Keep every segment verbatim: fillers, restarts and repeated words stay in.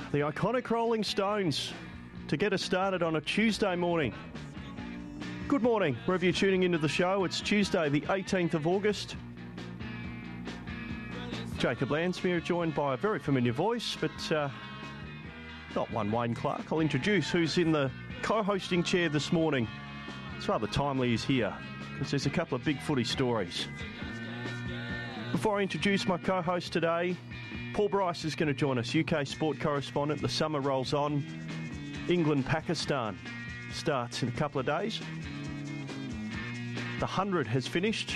The iconic Rolling Stones to get us started on a Tuesday morning. Good morning, wherever you're tuning into the show. It's Tuesday, the eighteenth of August. Jacob Lansmere, joined by a very familiar voice, but uh, not one Wayne Clark. I'll introduce who's in the co-hosting chair this morning. It's rather timely he's here, because there's a couple of big footy stories. Before I introduce my co-host today, Paul Bryce is going to join us, U K sport correspondent. The summer rolls on. England-Pakistan starts in a couple of days. The hundred has finished.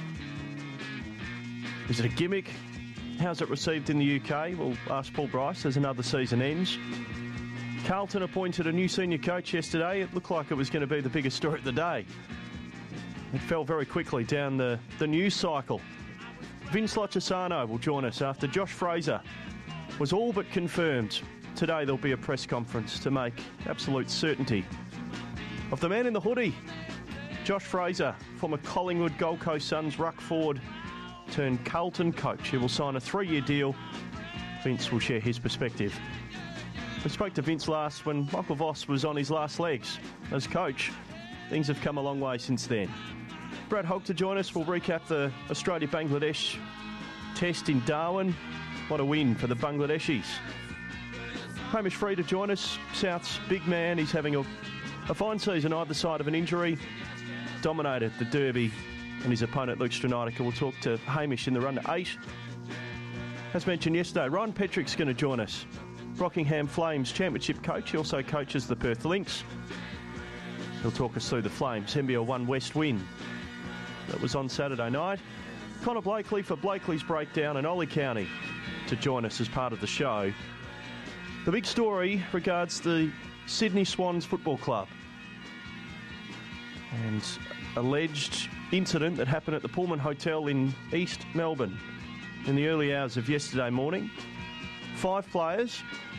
Is it a gimmick? How's it received in the U K? We'll ask Paul Bryce as another season ends. Carlton appointed a new senior coach yesterday. It looked like it was going to be the biggest story of the day. It fell very quickly down the, the news cycle. Vince Lochisano will join us after Josh Fraser was all but confirmed. Today there'll be a press conference to make absolute certainty of the man in the hoodie. Josh Fraser, former Collingwood Gold Coast Suns ruck forward turned Carlton coach. He will sign a three-year deal. Vince will share his perspective. We spoke to Vince last when Michael Voss was on his last legs as coach. Things have come a long way since then. Brad Hogue to join us. We'll recap the Australia-Bangladesh test in Darwin. What a win for the Bangladeshis. Hamish Free to join us. South's big man. He's having a, a fine season either side of an injury. Dominated the Derby and his opponent Luke Stranatica. We'll talk to Hamish in the run to eight. As mentioned yesterday, Ryan Petrick's going to join us. Rockingham Flames Championship coach. He also coaches the Perth Lynx. He'll talk us through the Flames N B L one West win that was on Saturday night. Connor Blakely for Blakely's Breakdown and Ollie County to join us as part of the show. The big story regards the Sydney Swans Football Club and alleged incident that happened at the Pullman Hotel in East Melbourne in the early hours of yesterday morning. Five players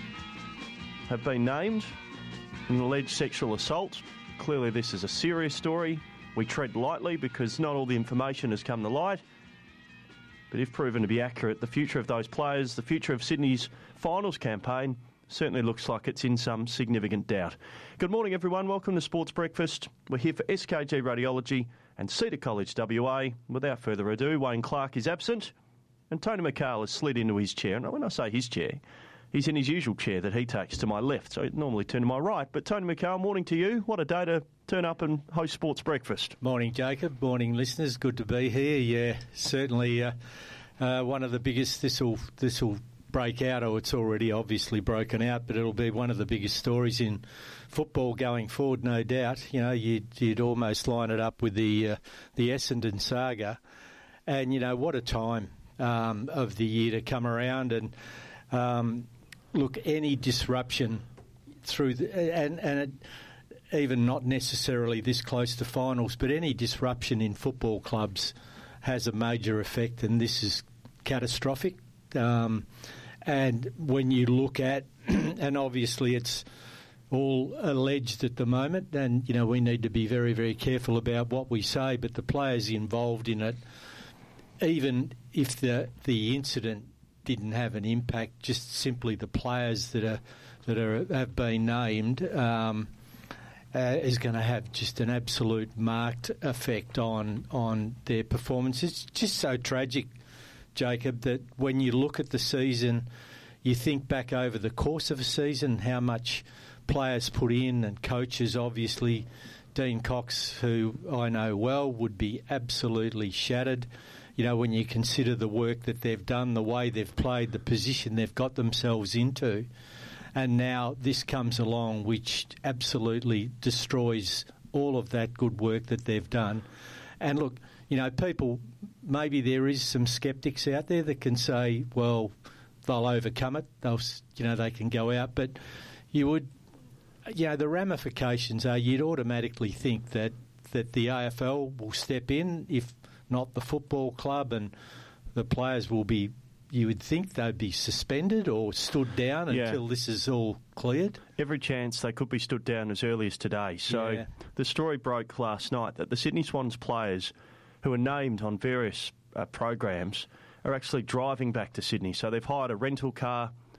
have been named in an alleged sexual assault. Clearly this is a serious story. We tread lightly because not all the information has come to light. But if proven to be accurate, the future of those players, the future of Sydney's finals campaign, certainly looks like it's in some significant doubt. Good morning, everyone. Welcome to Sports Breakfast. We're here for S K G Radiology and Cedar College W A. Without further ado, Wayne Clark is absent and Tony McHale has slid into his chair. And when I say his chair, he's in his usual chair that he takes to my left, so he'd normally turn to my right. But Tony McHale, morning to you. What a day to turn up and host Sports Breakfast. Morning, Jacob. Morning, listeners. Good to be here. Yeah, certainly uh, uh, one of the biggest. This will this will break out, or it's already obviously broken out, but it'll be one of the biggest stories in football going forward, no doubt. You know, you'd, you'd almost line it up with the uh, the Essendon saga, and you know what a time um, of the year to come around and. Um, Look, any disruption through the, and and it, even not necessarily this close to finals, but any disruption in football clubs has a major effect, and this is catastrophic. Um, and when you look at, and obviously it's all alleged at the moment, and you know we need to be very, very careful about what we say. But the players involved in it, even if the the incident didn't have an impact, just simply the players that are that are have been named um, uh, is going to have just an absolute marked effect on on their performance. It's just so tragic, Jacob, that when you look at the season, you think back over the course of a season, how much players put in, and coaches, obviously. Dean Cox, who I know well, would be absolutely shattered. You know, when you consider the work that they've done, the way they've played, the position they've got themselves into, and now this comes along which absolutely destroys all of that good work that they've done. And look, you know, people, maybe there is some sceptics out there that can say, well, they'll overcome it, they'll, you know, they can go out, but you would... You know, the ramifications are you'd automatically think that, that the A F L will step in, if not the football club, and the players will be, you would think they'd be suspended or stood down yeah. until this is all cleared. Every chance they could be stood down as early as today. So yeah. the story broke last night that the Sydney Swans players who are named on various uh, programs are actually driving back to Sydney. So they've hired a rental car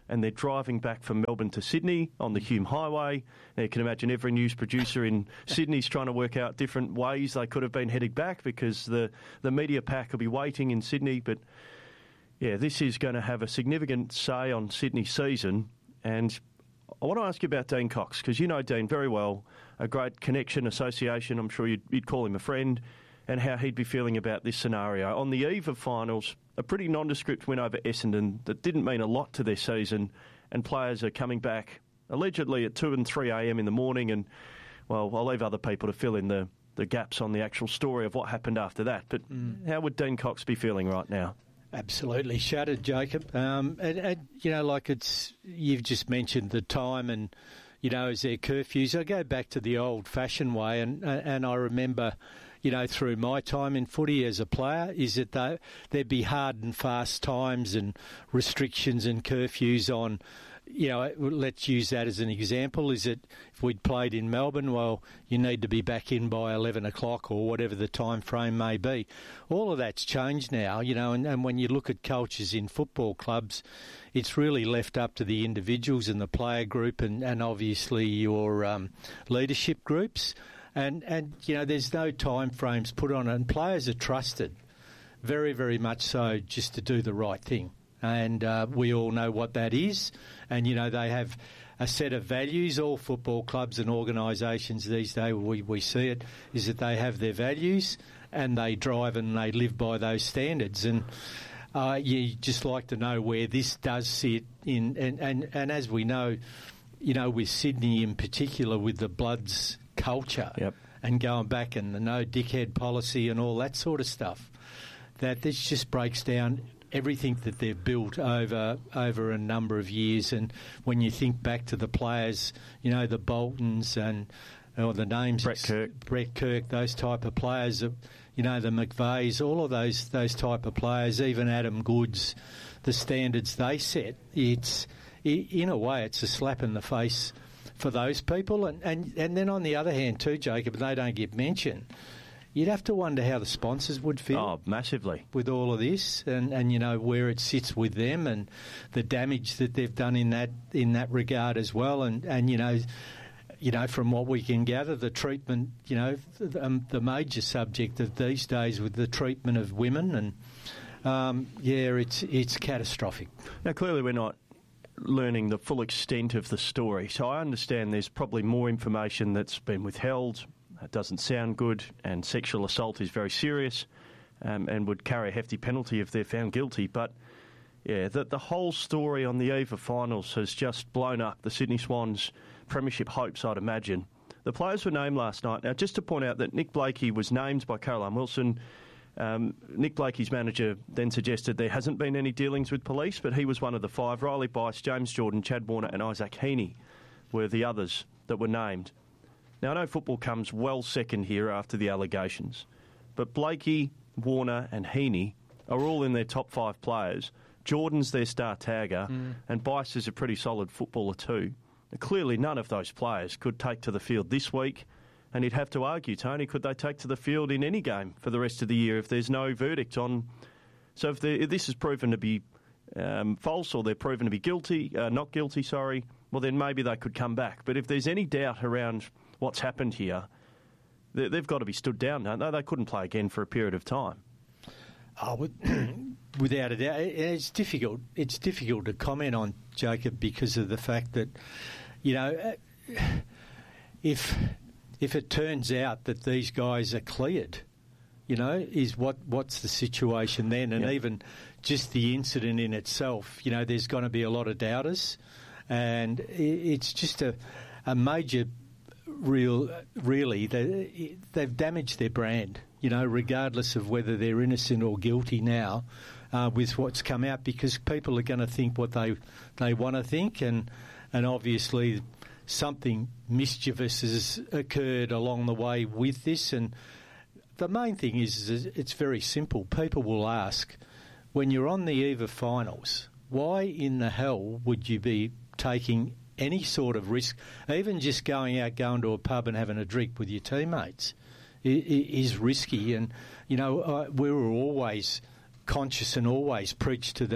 and they're driving back from Melbourne to Sydney on the Hume Highway. Now, you can imagine every news producer in Sydney's trying to work out different ways they could have been heading back because the, the media pack will be waiting in Sydney. But, yeah, this is going to have a significant say on Sydney's season. And I want to ask you about Dean Cox, because you know Dean very well, a great connection, association. I'm sure you'd, you'd call him a friend, and how he'd be feeling about this scenario. On the eve of finals, a pretty nondescript win over Essendon that didn't mean a lot to their season, and players are coming back allegedly at two and three a.m. in the morning, and, well, I'll leave other people to fill in the, the gaps on the actual story of what happened after that. But mm. how would Dean Cox be feeling right now? Absolutely shattered, Jacob. Um, and, and, you know, like it's, you've just mentioned the time and, you know, is there curfews? I go back to the old-fashioned way, and and I remember, you know, through my time in footy as a player, is that they, there'd be hard and fast times and restrictions and curfews on, you know, let's use that as an example. Is it if we'd played in Melbourne, well, you need to be back in by eleven o'clock or whatever the time frame may be. All of that's changed now, you know, and, and when you look at cultures in football clubs, it's really left up to the individuals and the player group and, and obviously your um, leadership groups. And, and, you know, there's no time frames put on it. And players are trusted, very, very much so, just to do the right thing. And uh, we all know what that is. And, you know, they have a set of values. All football clubs and organisations these days, we, we see it, is that they have their values and they drive and they live by those standards. And uh, you just like to know where this does sit in. And, and, and as we know, you know, with Sydney in particular, with the Bloods culture yep. and going back and the no dickhead policy and all that sort of stuff, that this just breaks down everything that they've built over over a number of years. And when you think back to the players, you know, the Boltons and or the names, Brett Kirk, Brett Kirk, those type of players, you know, the McVeys, all of those those type of players, even Adam Goods, the standards they set, it's in a way it's a slap in the face for those people. And, and, and then on the other hand too, Jacob, they don't get mentioned. You'd have to wonder how the sponsors would feel. Oh, massively. With all of this and, and, you know, where it sits with them and the damage that they've done in that in that regard as well. And, and you know, you know, from what we can gather, the treatment, you know, the, um, the major subject of these days with the treatment of women. And, um, yeah, it's it's catastrophic. Now, clearly we're not learning the full extent of the story. So I understand there's probably more information that's been withheld. It doesn't sound good, and sexual assault is very serious um, and would carry a hefty penalty if they're found guilty. But, yeah, the, the whole story on the eve of finals has just blown up the Sydney Swans' premiership hopes, I'd imagine. The players were named last night. Now, just to point out that Nick Blakey was named by Caroline Wilson. Um, Nick Blakey's manager then suggested there hasn't been any dealings with police, but he was one of the five. Riley Bice, James Jordan, Chad Warner and Isaac Heaney were the others that were named. Now, I know football comes well second here after the allegations, but Blakey, Warner and Heaney are all in their top five players. Jordan's their star tagger, mm. and Bice is a pretty solid footballer too. Now, clearly, none of those players could take to the field this week, and you'd have to argue, Tony, could they take to the field in any game for the rest of the year if there's no verdict on... So if, if this is proven to be um, false or they're proven to be guilty, uh, not guilty, sorry, well, then maybe they could come back. But if there's any doubt around what's happened here, they, they've got to be stood down, don't they? They couldn't play again for a period of time. Oh, without a doubt. It's difficult. It's difficult to comment on, Jacob, because of the fact that, you know, if... If it turns out that these guys are cleared, you know, is what what's the situation then? And yep. even just the incident in itself, you know, there's going to be a lot of doubters, and it's just a, a major, real, really, they, they've damaged their brand, you know, regardless of whether they're innocent or guilty now uh, with what's come out, because people are going to think what they they want to think, and and obviously something mischievous has occurred along the way with this. And the main thing is, is it's very simple. People will ask, when you're on the eve of finals, why in the hell would you be taking any sort of risk, even just going out, going to a pub and having a drink with your teammates is risky. And, you know, uh, we were always conscious and always preached to the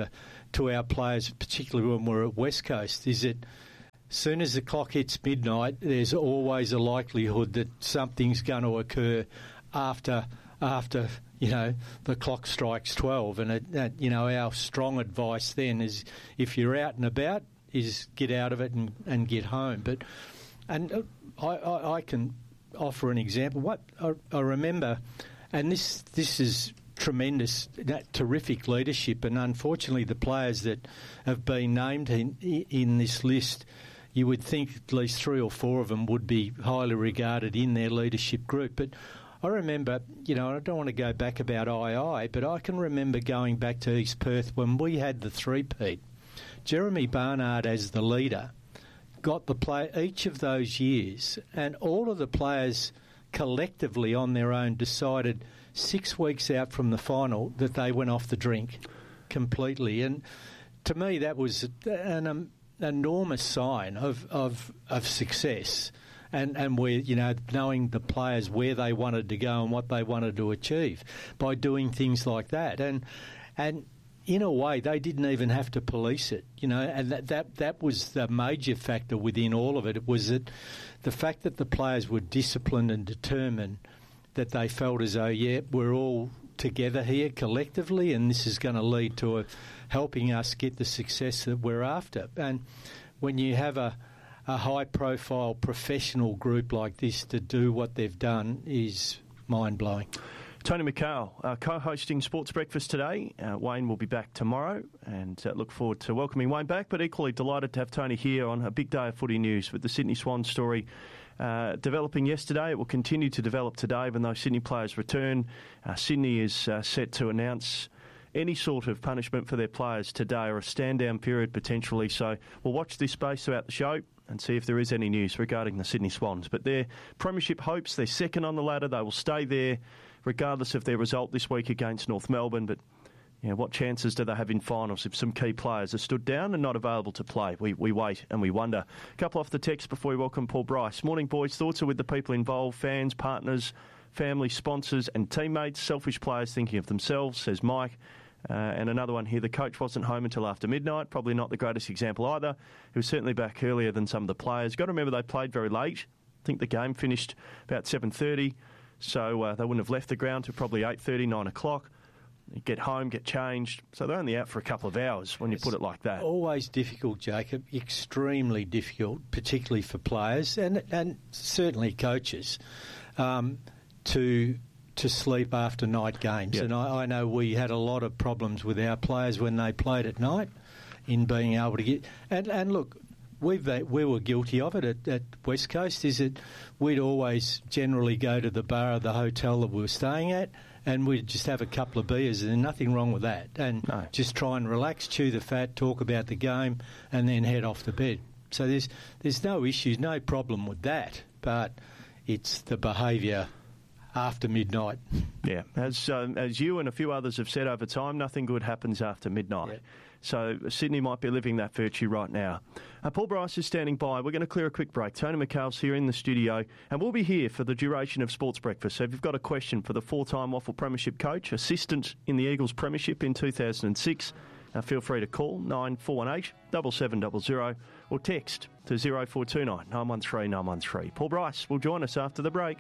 to our players, particularly when we're at West Coast, is that as soon as the clock hits midnight, there's always a likelihood that something's going to occur after after you know the clock strikes twelve. And it, that, you know, our strong advice then is, if you're out and about, is get out of it and, and get home. But and I, I, I can offer an example. What I, I remember, and this this is tremendous, that terrific leadership, and unfortunately the players that have been named in, in this list, you would think at least three or four of them would be highly regarded in their leadership group. But I remember, you know, I don't want to go back about I I, but I can remember going back to East Perth when we had the three-peat. Jeremy Barnard as the leader got the play each of those years, and all of the players collectively on their own decided six weeks out from the final that they went off the drink completely. And to me, that was an um, enormous sign of, of, of success. And, and we're, you know, knowing the players where they wanted to go and what they wanted to achieve by doing things like that. And, and in a way, they didn't even have to police it, you know, and that, that, that was the major factor within all of it. It was that the fact that the players were disciplined and determined, that they felt as though, yeah, we're all together here collectively, and this is going to lead to a, helping us get the success that we're after. And when you have a, a high-profile professional group like this to do what they've done is mind-blowing. Tony McHale, uh, co-hosting Sports Breakfast today. Uh, Wayne will be back tomorrow, and uh, look forward to welcoming Wayne back, but equally delighted to have Tony here on a big day of footy news with the Sydney Swans story Uh, developing yesterday. It will continue to develop today when those Sydney players return. Uh, Sydney is uh, set to announce any sort of punishment for their players today, or a stand-down period potentially. So we'll watch this space throughout the show and see if there is any news regarding the Sydney Swans. But their premiership hopes, they're second on the ladder. They will stay there regardless of their result this week against North Melbourne. But you know, what chances do they have in finals if some key players are stood down and not available to play? We we wait and we wonder. A couple off the text before we welcome Paul Bryce. Morning, boys. Thoughts are with the people involved, fans, partners, family, sponsors and teammates. Selfish players thinking of themselves, says Mike. Uh, and another one here, the coach wasn't home until after midnight. Probably not the greatest example either. He was certainly back earlier than some of the players. Got to remember they played very late. I think the game finished about seven thirty, so uh, they wouldn't have left the ground till probably eight thirty, nine o'clock. You get home, get changed. So they're only out for a couple of hours when you it's put it like that. Always difficult, Jacob. Extremely difficult, particularly for players and and certainly coaches, um, to to sleep after night games. Yep. And I, I know we had a lot of problems with our players when they played at night in being able to get... And, and look, we've, we were guilty of it at, at West Coast, is that we'd always generally go to the bar of the hotel that we were staying at, and we'd just have a couple of beers, and nothing wrong with that. And no. Just try and relax, chew the fat, talk about the game, and then head off to bed. So there's there's no issues, no problem with that, but it's the behaviour after midnight. Yeah, as um, as you and a few others have said over time, nothing good happens after midnight. Yeah. So Sydney might be living that virtue right now. Uh, Paul Bryce is standing by. We're going to clear a quick break. Tony McHale's here in the studio, and we'll be here for the duration of Sports Breakfast. So if you've got a question for the four-time Waffle Premiership coach, assistant in the Eagles Premiership in two thousand six, uh, feel free to call nine four one eight, seven seven zero zero or text to zero four two nine, nine one three, nine one three. Paul Bryce will join us after the break.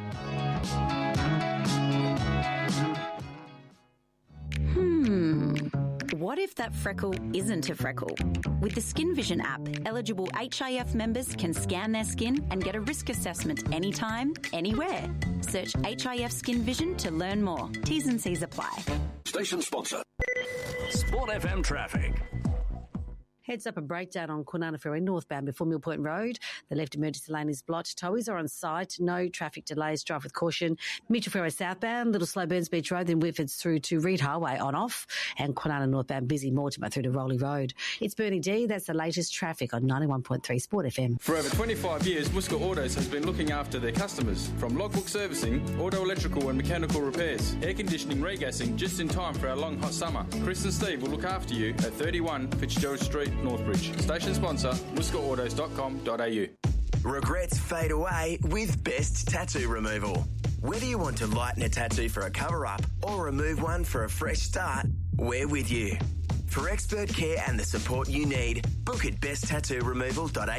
Hmm. What if that freckle isn't a freckle? With the Skin Vision app, eligible H I F members can scan their skin and get a risk assessment anytime, anywhere. Search H I F Skin Vision to learn more. T's and C's apply. Station sponsor. Sport F M traffic. Heads up a breakdown on Kwinana Ferry northbound before Mill Point Road. The left emergency lane is blocked. Towies are on site. No traffic delays. Drive with caution. Mitchell Ferry southbound. Little slow Burns Beach Road. Then Whitfords through to Reed Highway on off. And Kwinana northbound busy Mortimer through to Rowley Road. It's Bernie D. That's the latest traffic on ninety-one point three Sport F M. For over twenty-five years, Muska Autos has been looking after their customers. From logbook servicing, auto electrical and mechanical repairs, air conditioning, regassing, just in time for our long hot summer. Chris and Steve will look after you at thirty-one Fitzgerald Street, Northbridge. Station sponsor, muska autos dot com dot a u. Regrets fade away with Best Tattoo Removal. Whether you want to lighten a tattoo for a cover-up or remove one for a fresh start, we're with you. For expert care and the support you need, book at best tattoo removal dot a